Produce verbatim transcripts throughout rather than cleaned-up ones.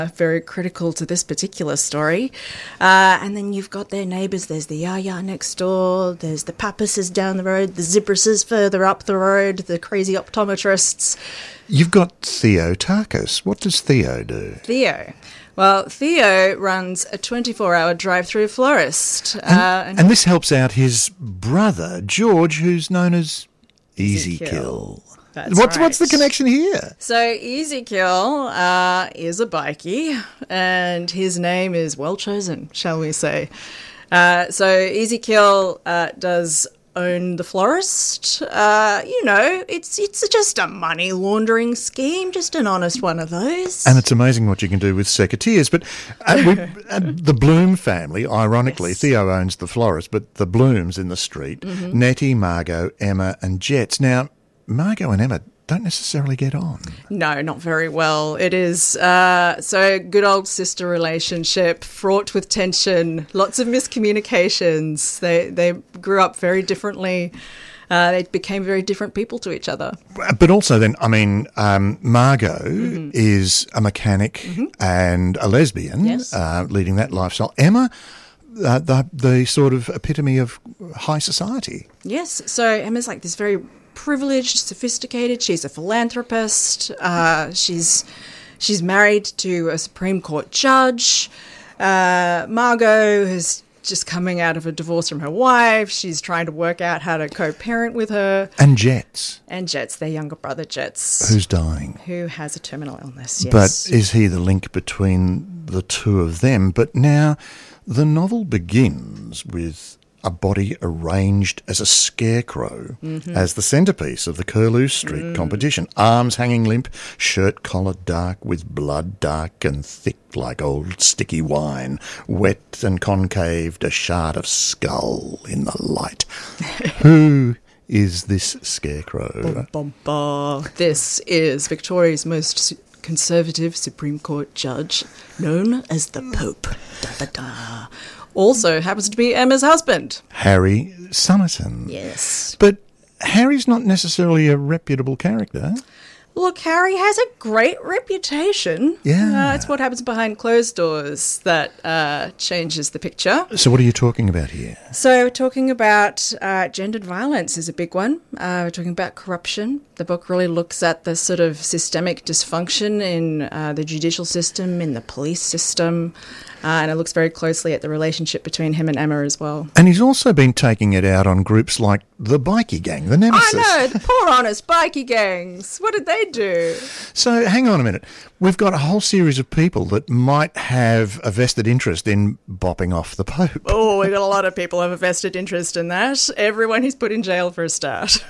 very critical to this particular story. Uh, and then you've got their neighbours. There's the Yaya next door. There's the Pappases down the road. The Ziprases further up the road. The crazy optometrists. You've got Theo Tarkas. What does Theo do? Theo. Well, Theo runs a twenty-four hour drive-through florist. And, uh, and, and this helps out his brother, George, who's known as Easy Kill. Kill. That's what's right. what's the connection here? So Easy Kill uh, is a bikie, and his name is well chosen, shall we say. Uh, so Easy Kill uh, does own the florist. Uh, you know, it's it's just a money laundering scheme, just an honest one of those. And it's amazing what you can do with secateurs. But uh, we, uh, the Bloom family, ironically, Yes. Theo owns the florist, but the Blooms in the street, Mm-hmm. Nettie, Margot, Emma and Jets. Now, Margot and Emma don't necessarily get on. No, not very well. It is, uh, so good old sister relationship, fraught with tension, lots of miscommunications. They they grew up very differently. Uh, they became very different people to each other. But also then, I mean, um, Margot Mm-hmm. is a mechanic mm-hmm. and a lesbian, Yes. uh, leading that lifestyle. Emma, uh, the, the sort of epitome of high society. Yes, so Emma's like this very privileged, sophisticated. She's a philanthropist. Uh, she's she's married to a Supreme Court judge. Uh, Margot is just coming out of a divorce from her wife. She's trying to work out how to co-parent with her. And Jets. And Jets, their younger brother Jets. Who's dying. Who has a terminal illness, yes. But is he the link between the two of them? But now the novel begins with a body arranged as a scarecrow mm-hmm. as the centrepiece of the Curlew Street mm. competition. Arms hanging limp, shirt collar dark with blood dark and thick like old sticky wine, wet and concaved, a shard of skull in the light. Who is this scarecrow? Bum, bum, bum. This is Victoria's most su- conservative Supreme Court judge, known as the Pope. Da, da, da. Also happens to be Emma's husband. Harry Somerton. Yes. But Harry's not necessarily a reputable character. Look, Harry has a great reputation. Yeah. Uh, it's what happens behind closed doors that uh, changes the picture. So what are you talking about here? So we're talking about uh, gendered violence is a big one. Uh, we're talking about corruption. The book really looks at the sort of systemic dysfunction in uh, the judicial system, in the police system, uh, and it looks very closely at the relationship between him and Emma as well. And he's also been taking it out on groups like the bikie gang, the Nemesis. I know, the poor honest bikie gangs. What did they do? So hang on a minute. We've got a whole series of people that might have a vested interest in bopping off the Pope. Oh, we've got a lot of people who have a vested interest in that. Everyone he's put in jail for a start.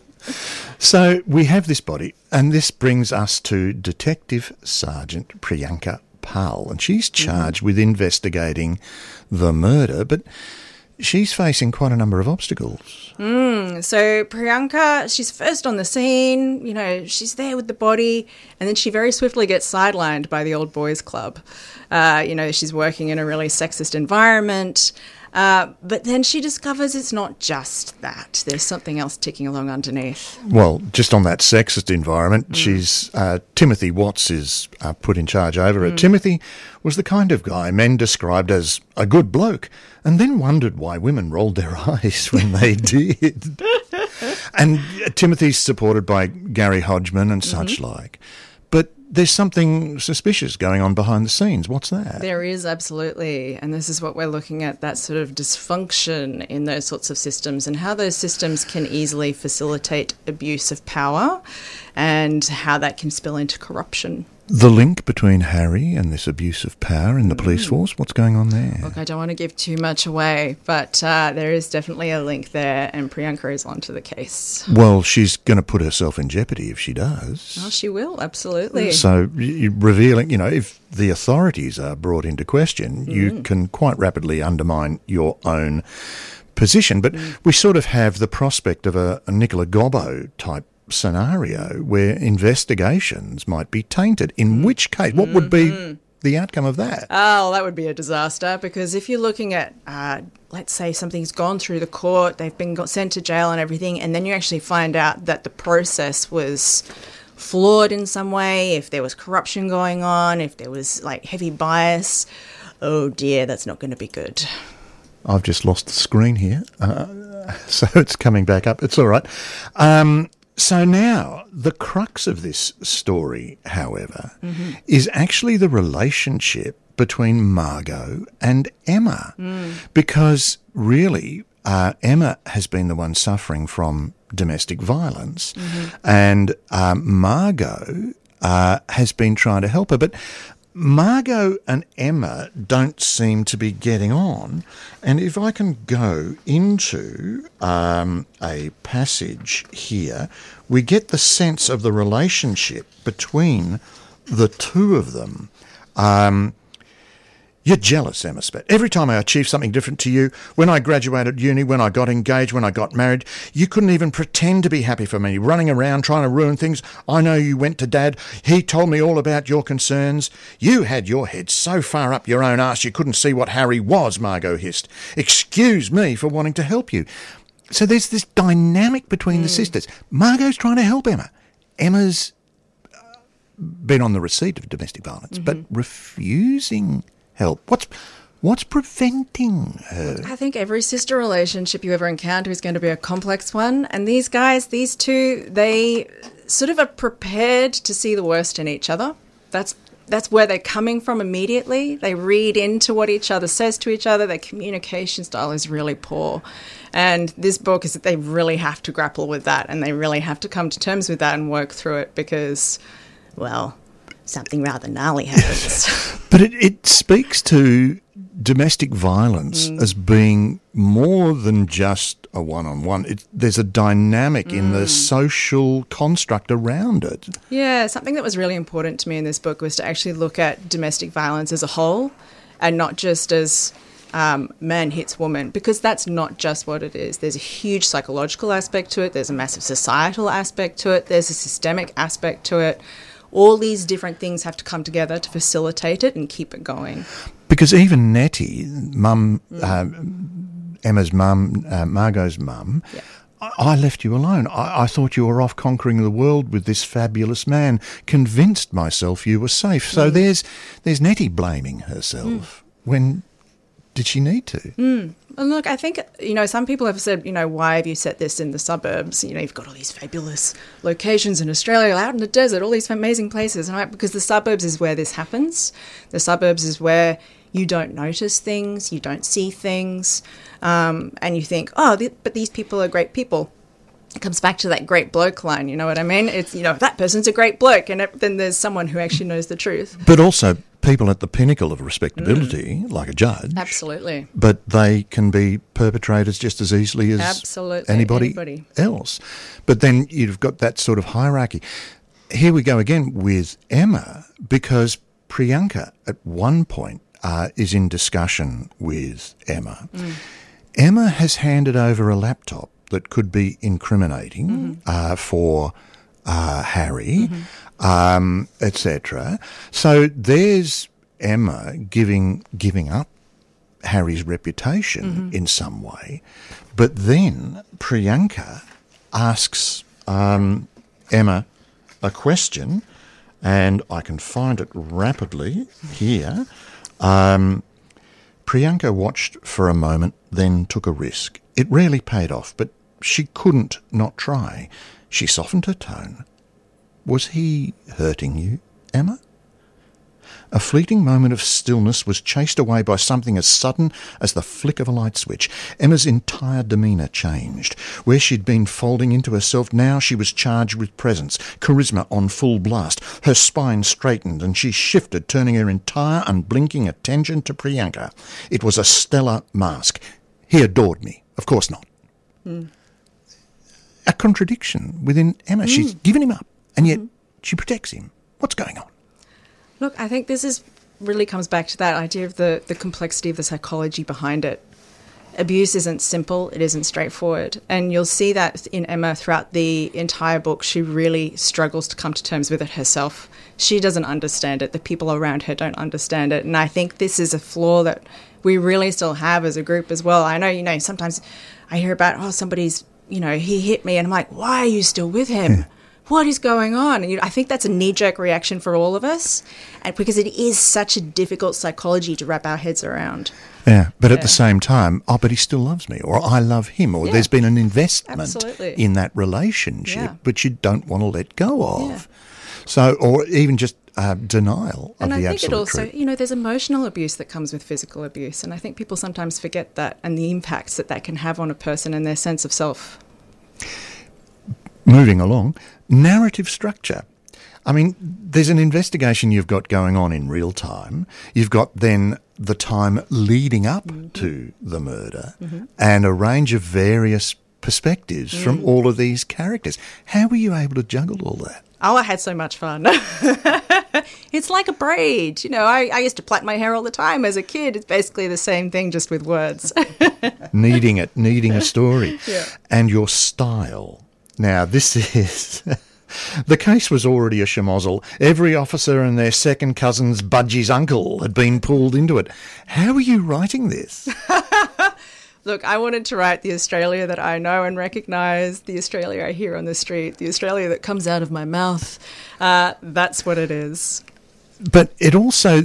So we have this body, and this brings us to Detective Sergeant Priyanka Pal, and she's charged mm. with investigating the murder, but she's facing quite a number of obstacles. Mm, so Priyanka, she's first on the scene, you know, she's there with the body, and then she very swiftly gets sidelined by the old boys club. Uh, you know, she's working in a really sexist environment. Uh, but then she discovers it's not just that. There's something else ticking along underneath. Well, just on that sexist environment, mm. she's uh, Timothy Watts is uh, put in charge over her. Mm. Timothy was the kind of guy men described as a good bloke, and then wondered why women rolled their eyes when they did. And uh, Timothy's supported by Gary Hodgman and such mm-hmm. like. But there's something suspicious going on behind the scenes. What's that? There is, absolutely. And this is what we're looking at, that sort of dysfunction in those sorts of systems and how those systems can easily facilitate abuse of power and how that can spill into corruption. The link between Harry and this abuse of power in the police force, what's going on there? Look, I don't want to give too much away, but uh, there is definitely a link there, and Priyanka is onto the case. Well, she's going to put herself in jeopardy if she does. Oh, she will, absolutely. So, you, revealing, you know, if the authorities are brought into question, mm. you can quite rapidly undermine your own position. But mm. we sort of have the prospect of a, a Nicola Gobbo type scenario where investigations might be tainted, in which case, what would be mm-hmm. the outcome of that? Oh, that would be a disaster, because if you're looking at, uh, let's say something's gone through the court, they've been got, sent to jail and everything, and then you actually find out that the process was flawed in some way, if there was corruption going on, if there was like heavy bias, oh dear, that's not going to be good. I've just lost the screen here, uh, so it's coming back up. It's all right. Um, so now, the crux of this story, however, mm-hmm. is actually the relationship between Margot and Emma. Mm. Because really, uh, Emma has been the one suffering from domestic violence, mm-hmm. and um, Margot uh, has been trying to help her. But Margot and Emma don't seem to be getting on. And if I can go into um, a passage here, we get the sense of the relationship between the two of them. Um, You're jealous, Emma Spett. Every time I achieve something different to you, when I graduated uni, when I got engaged, when I got married, you couldn't even pretend to be happy for me, running around trying to ruin things. I know you went to Dad. He told me all about your concerns. You had your head so far up your own arse you couldn't see what Harry was, Margot hissed. Excuse me for wanting to help you. So there's this dynamic between mm. the sisters. Margot's trying to help Emma. Emma's been on the receipt of domestic violence, mm-hmm. but refusing help. What's what's preventing her? I think every sister relationship you ever encounter is going to be a complex one. And these guys, these two, they sort of are prepared to see the worst in each other. That's that's where they're coming from immediately. They read into what each other says to each other. Their communication style is really poor. And this book is that they really have to grapple with that, and they really have to come to terms with that and work through it because, well, something rather gnarly happens. But it, it speaks to domestic violence mm. as being more than just a one-on-one. It, there's a dynamic mm. in the social construct around it. Yeah, something that was really important to me in this book was to actually look at domestic violence as a whole and not just as um, man hits woman, because that's not just what it is. There's a huge psychological aspect to it. There's a massive societal aspect to it. There's a systemic aspect to it. All these different things have to come together to facilitate it and keep it going. Because even Nettie, mum, mm. uh, Emma's mum, uh, Margot's mum, yeah. I-, I left you alone. I-, I thought you were off conquering the world with this fabulous man, convinced myself you were safe. So mm. there's there's Nettie blaming herself mm. when did she need to? Mm. And look, I think, you know, some people have said, you know, why have you set this in the suburbs? You know, you've got all these fabulous locations in Australia, out in the desert, all these amazing places. And right, because the suburbs is where this happens. The suburbs is where you don't notice things, you don't see things, um, and you think, oh, th- but these people are great people. It comes back to that great bloke line, you know what I mean? It's, you know, that person's a great bloke, and it, then there's someone who actually knows the truth. But also people at the pinnacle of respectability, mm. like a judge. Absolutely. But they can be perpetrators just as easily as Absolutely. anybody, anybody else. But then you've got that sort of hierarchy. Here we go again with Emma, because Priyanka at one point uh, is in discussion with Emma. Mm. Emma has handed over a laptop that could be incriminating mm-hmm. uh, for uh, Harry, mm-hmm. um, et cetera. So there's Emma giving giving up Harry's reputation mm-hmm. in some way. But then Priyanka asks um, Emma a question, and I can find it rapidly here. Um, Priyanka watched for a moment, then took a risk. It rarely paid off, but she couldn't not try. She softened her tone. Was he hurting you, Emma? A fleeting moment of stillness was chased away by something as sudden as the flick of a light switch. Emma's entire demeanour changed. Where she'd been folding into herself, now she was charged with presence, charisma on full blast. Her spine straightened and she shifted, turning her entire unblinking attention to Priyanka. It was a stellar mask. He adored me. Of course not. Mm. A contradiction within Emma. Mm. She's given him up, and yet mm. she protects him. What's going on? Look, I think this is really comes back to that idea of the, the complexity of the psychology behind it. Abuse isn't simple, it isn't straightforward. And you'll see that in Emma throughout the entire book. She really struggles to come to terms with it herself. She doesn't understand it. The people around her don't understand it. And I think this is a flaw that we really still have as a group as well. I know, you know, sometimes I hear about, oh, somebody's, you know, he hit me. And I'm like, why are you still with him? Yeah. what is going on? And you know, I think that's a knee-jerk reaction for all of us, and because it is such a difficult psychology to wrap our heads around. Yeah, but Yeah. at the same time, oh, but he still loves me, or I love him, or Yeah. there's been an investment Absolutely. in that relationship, Yeah. which you don't want to let go of. Yeah. So, or even just uh, denial of And the I think absolute it also, truth. you know, there's emotional abuse that comes with physical abuse, and I think people sometimes forget that and the impacts that that can have on a person and their sense of self. Moving along, narrative structure. I mean, there's an investigation you've got going on in real time. You've got then the time leading up mm-hmm. to the murder mm-hmm. and a range of various perspectives mm. from all of these characters. How were you able to juggle all that? Oh, I had so much fun. It's like a braid. You know, I, I used to plait my hair all the time as a kid. It's basically the same thing, just with words. Needing it, needing a story. Yeah. And your style. Now, this is... The case was already a schmozzle. Every officer and their second cousin's Budgie's uncle had been pulled into it. How are you writing this? Look, I wanted to write the Australia that I know and recognise, the Australia I hear on the street, the Australia that comes out of my mouth. Uh, that's what it is. But it also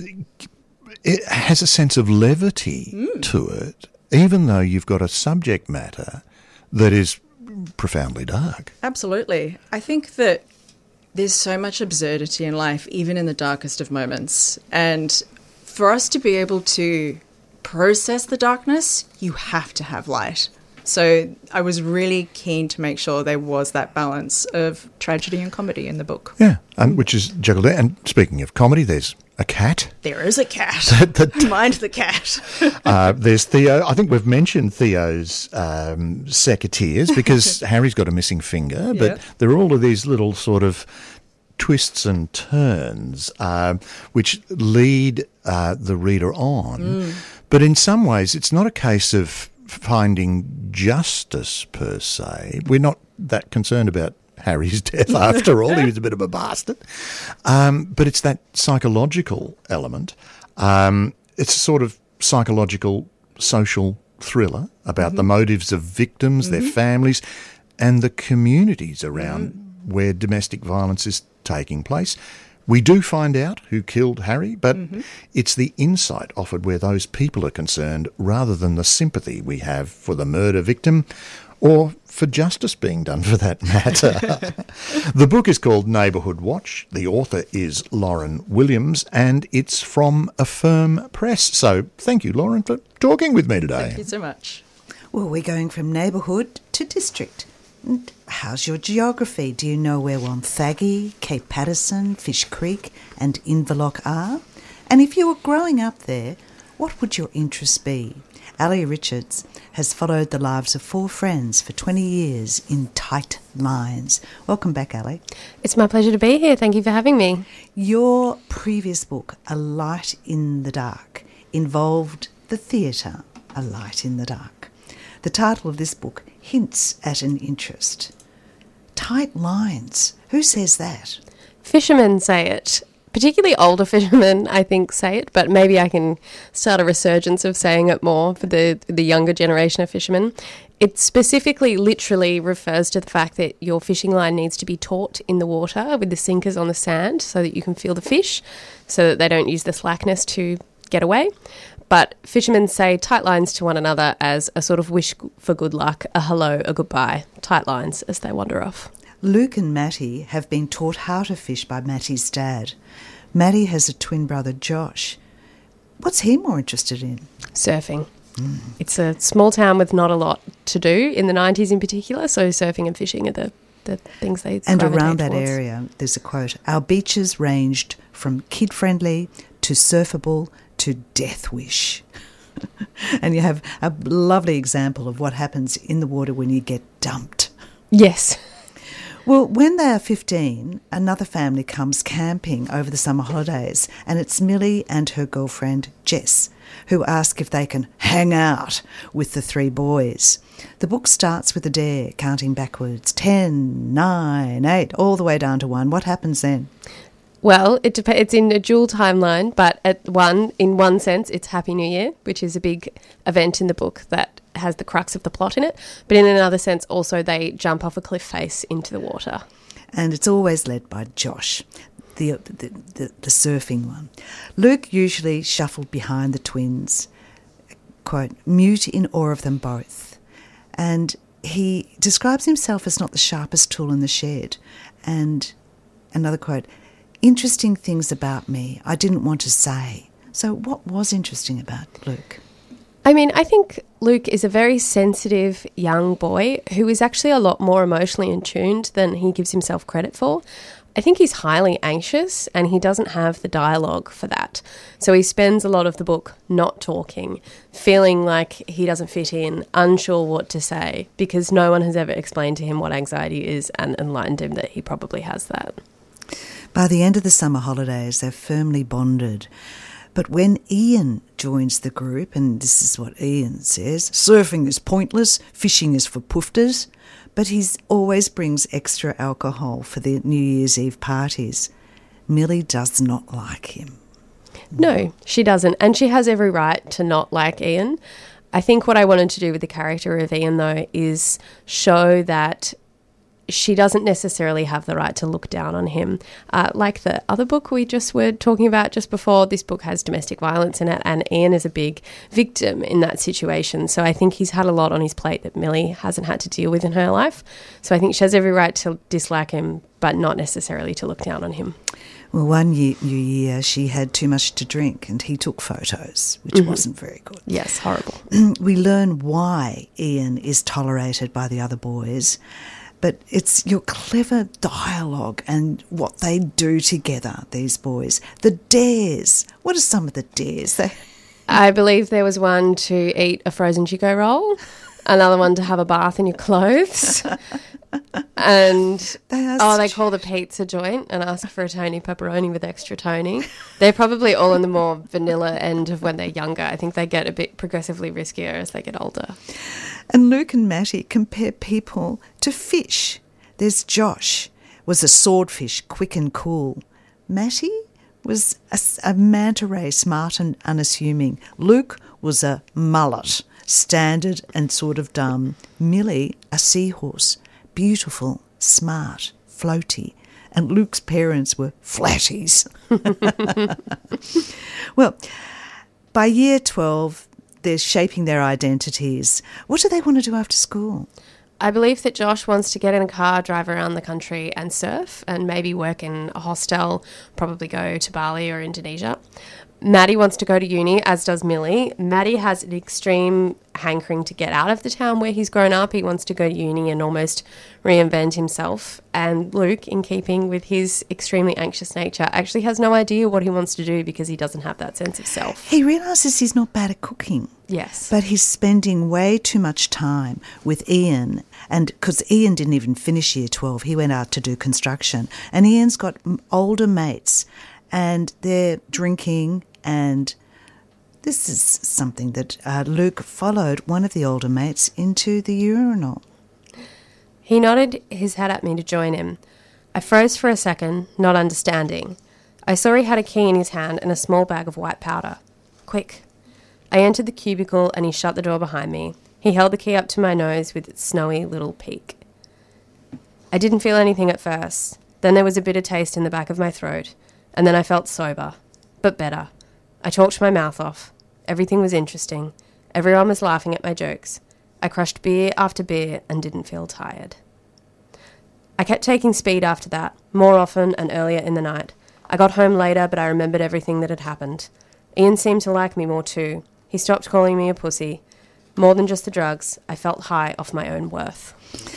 it has a sense of levity mm. to it, even though you've got a subject matter that is profoundly dark. Absolutely. I think that there's so much absurdity in life, even in the darkest of moments. And for us to be able to process the darkness, you have to have light. So I was really keen to make sure there was that balance of tragedy and comedy in the book. Yeah, and which is juggled out. And speaking of comedy, there's a cat. There is a cat. That, that, Mind the cat. uh, there's Theo. I think we've mentioned Theo's um, secateurs because Harry's got a missing finger, but Yep. there are all of these little sort of twists and turns uh, which lead uh, the reader on. Mm. But in some ways, it's not a case of finding justice per se. We're not that concerned about Harry's death after all. He was a bit of a bastard. Um, but it's that psychological element. Um, it's a sort of psychological social thriller about mm-hmm. the motives of victims, mm-hmm. their families, and the communities around mm-hmm. where domestic violence is taking place. We do find out who killed Harry, but mm-hmm. it's the insight offered where those people are concerned rather than the sympathy we have for the murder victim or for justice being done for that matter. The book is called Neighbourhood Watch. The author is Lauren Williams and it's from Affirm Press. So thank you, Lauren, for talking with me today. Thank you so much. Well, we're going from neighbourhood to district. And how's your geography? Do you know where Wonthaggi, Cape Patterson, Fish Creek and Inverloch are? And if you were growing up there, what would your interests be? Ali Richards has followed the lives of four friends for twenty years in tight lines. Welcome back, Ali. It's my pleasure to be here. Thank you for having me. Your previous book, A Light in the Dark, involved the theatre, A Light in the Dark. The title of this book hints at an interest. Tight lines. Who says that? Fishermen say it. Particularly older fishermen, I think, say it, but maybe I can start a resurgence of saying it more for the, the younger generation of fishermen. It specifically, literally refers to the fact that your fishing line needs to be taut in the water with the sinkers on the sand so that you can feel the fish, so that they don't use the slackness to get away. But fishermen say tight lines to one another as a sort of wish for good luck, a hello, a goodbye, tight lines as they wander off. Luke and Matty have been taught how to fish by Matty's dad. Matty has a twin brother, Josh. What's he more interested in? Surfing. Mm. It's a small town with not a lot to do, in the nineties in particular, so surfing and fishing are the, the things they And gravitate around that towards. area, there's a quote, our beaches ranged from kid-friendly to surfable to death wish. And you have a lovely example of what happens in the water when you get dumped. Yes. Well, when they are fifteen, another family comes camping over the summer holidays, and it's Millie and her girlfriend Jess, who ask if they can hang out with the three boys. The book starts with a dare, counting backwards, ten, nine, eight, all the way down to one. What happens then? Well, it dep- it's in a dual timeline, but at one, in one sense, it's Happy New Year, which is a big event in the book that has the crux of the plot in it. But in another sense, also they jump off a cliff face into the water. and it's always led by Josh, the, the, the, the surfing one. Luke usually shuffled behind the twins, quote, mute in awe of them both. And he describes himself as not the sharpest tool in the shed. And another quote, interesting things about me I didn't want to say. So what was interesting about Luke? I mean, I think Luke is a very sensitive young boy who is actually a lot more emotionally in tuned than he gives himself credit for. I think he's highly anxious and he doesn't have the dialogue for that. So he spends a lot of the book not talking, feeling like he doesn't fit in, unsure what to say, because no one has ever explained to him what anxiety is and enlightened him that he probably has that. By the end of the summer holidays, they're firmly bonded. But when Ian joins the group, and this is what Ian says, surfing is pointless, fishing is for poofters, but he always brings extra alcohol for the New Year's Eve parties. Millie does not like him. No, she doesn't. And she has every right to not like Ian. I think what I wanted to do with the character of Ian, though, is show that she doesn't necessarily have the right to look down on him. Uh, like the other book we just were talking about just before, this book has domestic violence in it, and Ian is a big victim in that situation. So I think he's had a lot on his plate that Millie hasn't had to deal with in her life. So I think she has every right to dislike him, but not necessarily to look down on him. Well, one year, New Year, she had too much to drink and he took photos, which mm-hmm. wasn't very good. Yes, horrible. We learn why Ian is tolerated by the other boys. But it's your clever dialogue and what they do together, these boys. The dares. What are some of the dares? They- I believe there was one to eat a frozen Chico roll, another one to have a bath in your clothes, and they oh, they call the pizza joint and ask for a Tony pepperoni with extra Tony. They're probably all in the more vanilla end of when they're younger. I think they get a bit progressively riskier as they get older. And Luke and Matty compare people to fish. There's Josh, was a swordfish, quick and cool. Matty was a, a manta ray, smart and unassuming. Luke was a mullet, standard and sort of dumb. Millie, a seahorse, beautiful, smart, floaty. And Luke's parents were flatties. Well, by year twelve, they're shaping their identities. What do they want to do after school? I believe that Josh wants to get in a car, drive around the country and surf and maybe work in a hostel, probably go to Bali or Indonesia. Maddie wants to go to uni, as does Millie. Maddie has an extreme hankering to get out of the town where he's grown up. He wants to go to uni and almost reinvent himself. And Luke, in keeping with his extremely anxious nature, actually has no idea what he wants to do because he doesn't have that sense of self. He realises he's not bad at cooking. Yes. But he's spending way too much time with Ian, and because Ian didn't even finish year twelve, he went out to do construction. And Ian's got older mates, and they're drinking, and this is something that uh, Luke followed one of the older mates into the urinal. He nodded his head at me to join him. I froze for a second, not understanding. I saw he had a key in his hand and a small bag of white powder. Quick. I entered the cubicle and he shut the door behind me. He held the key up to my nose with its snowy little peak. I didn't feel anything at first. Then there was a bitter taste in the back of my throat, and then I felt sober, but better. I talked my mouth off. Everything was interesting. Everyone was laughing at my jokes. I crushed beer after beer and didn't feel tired. I kept taking speed after that, more often and earlier in the night. I got home later, but I remembered everything that had happened. Ian seemed to like me more too. He stopped calling me a pussy. More than just the drugs, I felt high off my own worth.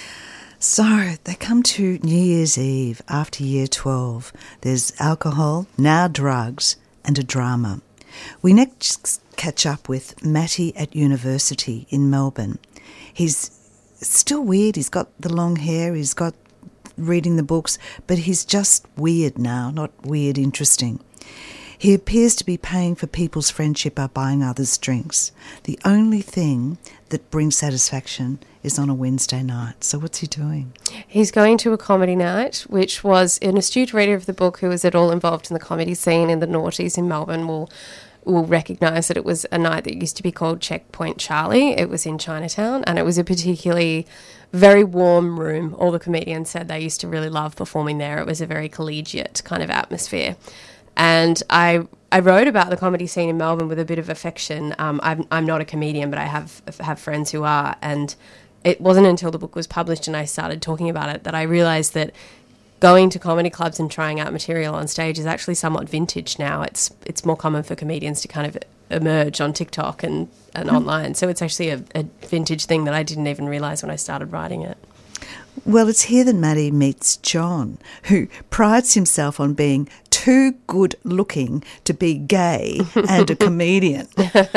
So they come to New Year's Eve after year twelve. There's alcohol, now drugs, and a drama. We next catch up with Matty at university in Melbourne. He's still weird. He's got the long hair. He's got reading the books, but he's just weird now, not weird interesting. He appears to be paying for people's friendship by buying others drinks. The only thing that brings satisfaction is on a Wednesday night. So what's he doing? He's going to a comedy night, which was an astute reader of the book who was at all involved in the comedy scene in the noughties in Melbourne will will recognise that it was a night that used to be called Checkpoint Charlie. It was in Chinatown, and it was a particularly very warm room. All the comedians said they used to really love performing there. It was a very collegiate kind of atmosphere. And I I wrote about the comedy scene in Melbourne with a bit of affection. Um, I'm, I'm not a comedian, but I have have friends who are. And it wasn't until the book was published and I started talking about it that I realised that going to comedy clubs and trying out material on stage is actually somewhat vintage now. It's it's more common for comedians to kind of emerge on TikTok and, and online. So it's actually a, a vintage thing that I didn't even realise when I started writing it. Well, it's here that Maddie meets John, who prides himself on being too good looking to be gay and a comedian.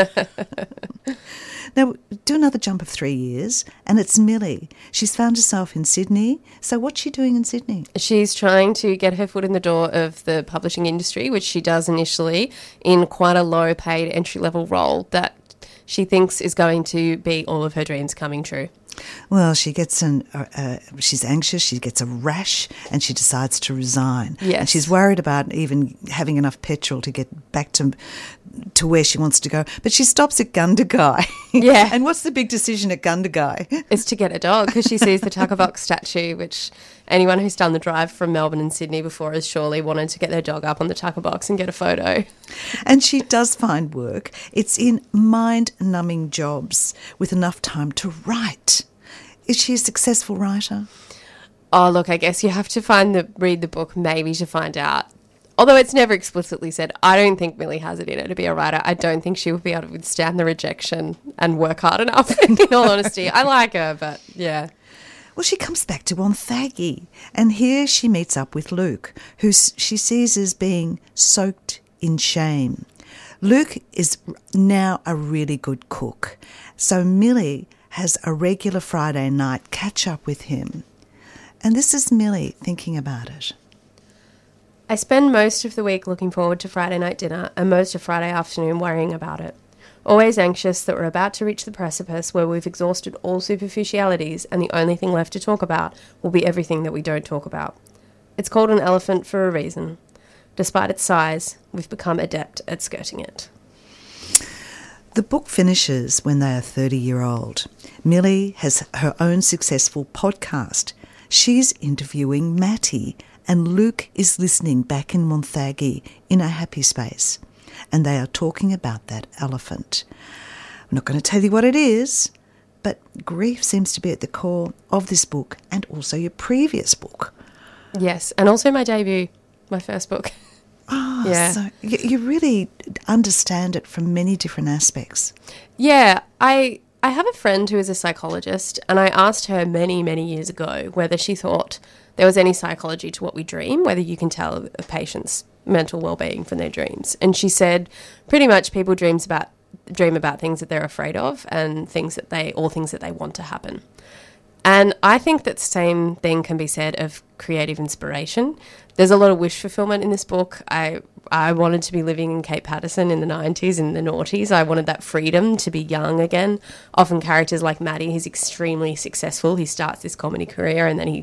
Now, do another jump of three years, and it's Millie. She's found herself in Sydney. So what's she doing in Sydney? She's trying to get her foot in the door of the publishing industry, which she does initially in quite a low-paid entry-level role that she thinks is going to be all of her dreams coming true. Well, she gets an, uh, uh, she's anxious, she gets a rash, and she decides to resign. Yes. And she's worried about even having enough petrol to get back to to where she wants to go. But she stops at Gundagai. Yeah. And what's the big decision at Gundagai? It's to get a dog, because she sees the Tucker Box statue, which anyone who's done the drive from Melbourne and Sydney before has surely wanted to get their dog up on the Tucker Box and get a photo. And she does find work. It's in mind-numbing jobs with enough time to write. Is she a successful writer? Oh, look, I guess you have to find the read the book maybe to find out. Although it's never explicitly said, I don't think Millie has it in her to be a writer. I don't think she would be able to withstand the rejection and work hard enough, in all honesty. I like her, but yeah. Well, she comes back to Wonthaggi, and here she meets up with Luke, who she sees as being soaked in shame. Luke is now a really good cook, so Millie has a regular Friday night catch-up with him. And this is Millie thinking about it. I spend most of the week looking forward to Friday night dinner and most of Friday afternoon worrying about it. Always anxious that we're about to reach the precipice where we've exhausted all superficialities and the only thing left to talk about will be everything that we don't talk about. It's called an elephant for a reason. Despite its size, we've become adept at skirting it. The book finishes when they are thirty year old. Millie has her own successful podcast. She's interviewing Matty, and Luke is listening back in Wonthaggi in a happy space. And they are talking about that elephant. I'm not going to tell you what it is, but grief seems to be at the core of this book and also your previous book. Yes, and also my debut, my first book. Oh, yeah. So you, you really understand it from many different aspects. Yeah, I I have a friend who is a psychologist, and I asked her many, many years ago whether she thought there was any psychology to what we dream, whether you can tell a patient's mental well-being from their dreams. And she said pretty much people dreams about dream about things that they're afraid of and things that they or things that they want to happen. And I think that the same thing can be said of creative inspiration. There's a lot of wish fulfillment in this book. I I wanted to be living in Cape Patterson in the nineties, in the noughties. I wanted that freedom to be young again. Often characters like Maddie, he's extremely successful. He starts this comedy career and then he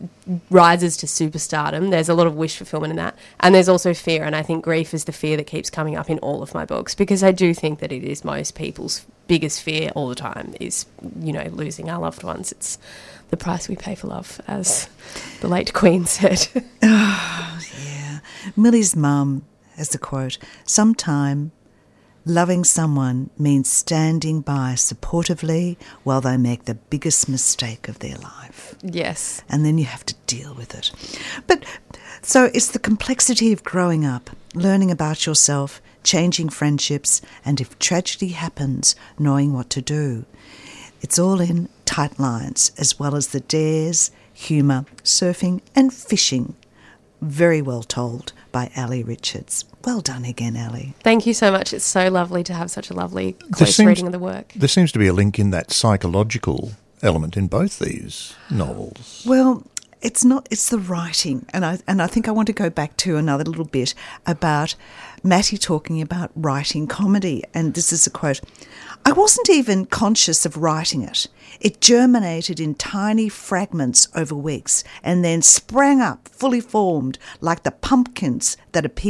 rises to superstardom. There's a lot of wish fulfillment in that. And there's also fear, and I think grief is the fear that keeps coming up in all of my books, because I do think that it is most people's biggest fear all the time is, you know, losing our loved ones. It's the price we pay for love, as the late Queen said. Oh, yeah. Millie's mum has the quote, "Sometime loving someone means standing by supportively while they make the biggest mistake of their life." Yes. And then you have to deal with it. But so it's the complexity of growing up, learning about yourself, changing friendships, and if tragedy happens, knowing what to do. It's all in tight lines, as well as the dares, humour, surfing and fishing. Very well told by Ali Richards. Well done again, Ali. Thank you so much. It's so lovely to have such a lovely There close seems- reading of the work. There seems to be a link in that psychological element in both these novels. Well, it's not, it's the writing. And I, and I think I want to go back to another little bit about Matty talking about writing comedy. And this is a quote. "I wasn't even conscious of writing it. It germinated in tiny fragments over weeks and then sprang up fully formed like the pumpkins that appeal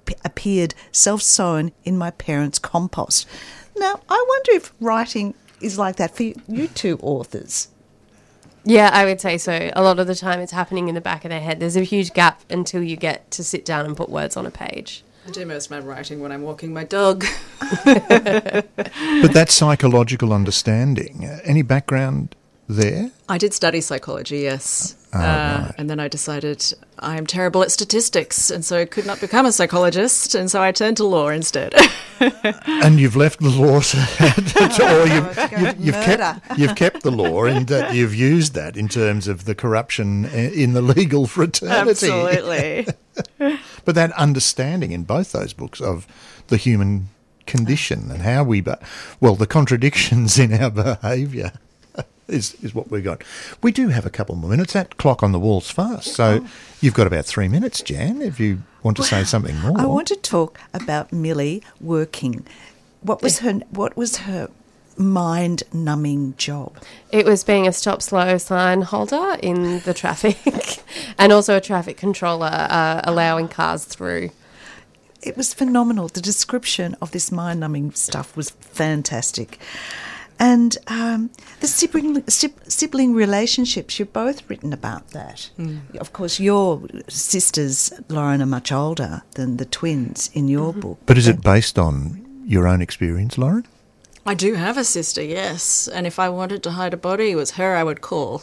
p- appeared self-sown in my parents' compost. Now, I wonder if writing is like that for you, you two authors. Yeah, I would say so. A lot of the time it's happening in the back of their head. There's a huge gap until you get to sit down and put words on a page. I do most of my writing when I'm walking my dog. But that psychological understanding, uh, any background there? I did study psychology, yes. Oh, uh, right. And then I decided I'm terrible at statistics, and so I could not become a psychologist, and so I turned to law instead. And you've left the law, to, or you've, you've, you've, kept, you've kept the law, and uh, you've used that in terms of the corruption in the legal fraternity. Absolutely. But that understanding in both those books of the human condition and how we, be- well, the contradictions in our behaviour is, is what we got. We do have a couple more minutes. That clock on the wall's fast. So Oh. you've got about three minutes, Jan, if you want to say something more. I want to talk about Millie working. What was her What was her mind-numbing job? It was being a stop slow sign holder in the traffic and also a traffic controller uh, allowing cars through. It was phenomenal. The description of this mind-numbing stuff was fantastic. And um, the sibling, sib- sibling relationships, you've both written about that. Mm. Of course, your sisters, Lauren, are much older than the twins in your mm-hmm. book. But is it based on your own experience, Lauren? I do have a sister, yes. And if I wanted to hide a body, it was her I would call.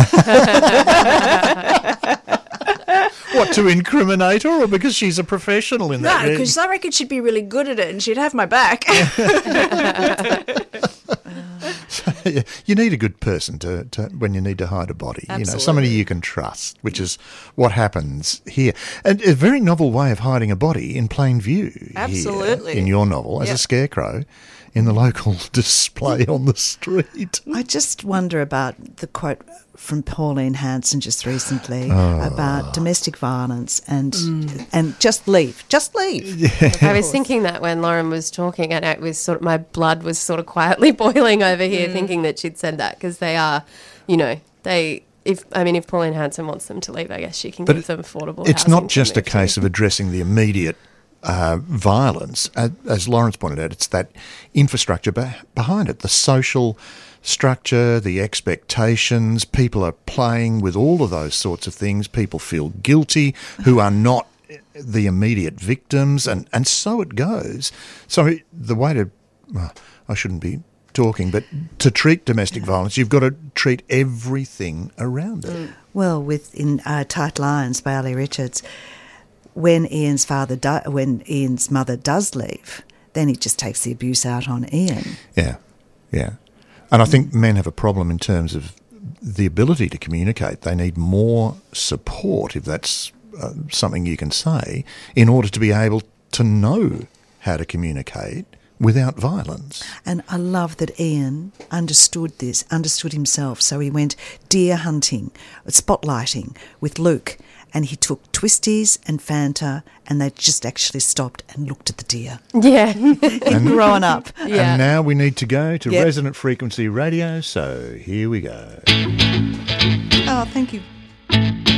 What, to incriminate her, or because she's a professional in that? No, because I reckon she'd be really good at it and she'd have my back. You need a good person to, to when you need to hide a body. Absolutely. You know, somebody you can trust, which is what happens here. And a very novel way of hiding a body in plain view. Absolutely. Here in your novel, as yep. a scarecrow in the local display on the street. I just wonder about the quote from Pauline Hanson just recently oh. about domestic violence and mm. and just leave, just leave. Yeah. I was thinking that when Lauren was talking, and it was sort of my blood was sort of quietly boiling over here, mm. thinking that she'd said that because they are, you know, they. If I mean, if Pauline Hanson wants them to leave, I guess she can but give them affordable. It's not just a to. case of addressing the immediate uh, violence, as, as Lawrence pointed out. It's that infrastructure be- behind it, the social structure, the expectations. People are playing with all of those sorts of things. People feel guilty who are not the immediate victims, and, and so it goes. So the way to, well, I shouldn't be talking, but to treat domestic violence, you've got to treat everything around it. Well, with in uh, Tight Lines by Ali Richards, when Ian's father, do- when Ian's mother does leave, then he just takes the abuse out on Ian. Yeah, yeah. And I think men have a problem in terms of the ability to communicate. They need more support, if that's uh, something you can say, in order to be able to know how to communicate without violence. And I love that Ian understood this, understood himself. So he went deer hunting, spotlighting with Luke, and he took Twisties and Fanta, and they just actually stopped and looked at the deer. Yeah. He'd grown up. Yeah. And now we need to go to Yep. Resonant Frequency Radio, so here we go. Oh, thank you.